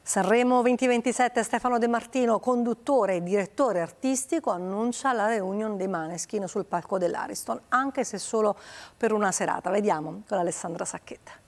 Sanremo 2027, Stefano De Martino, conduttore e direttore artistico, annuncia la reunion dei Maneskin sul palco dell'Ariston, anche se solo per una serata. Vediamo con Alessandra Sacchetta.